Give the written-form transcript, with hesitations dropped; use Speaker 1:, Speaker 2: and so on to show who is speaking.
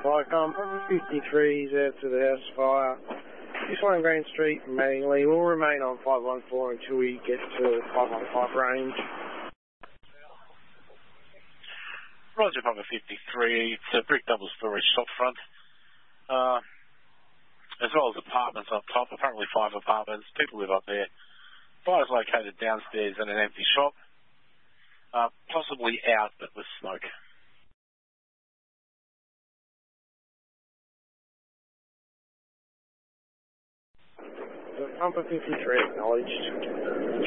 Speaker 1: Right, 53 is out to the house fire. 61 Grand Street, Manly. Will remain on 514 until we get to 515 range.
Speaker 2: Roger, Papa 53. It's a brick double storage shop front. As well as apartments up top. Apparently 5 apartments. People live up there. Fire's located downstairs in an empty shop. Possibly out, but with smoke.
Speaker 1: Pumper 53 acknowledged.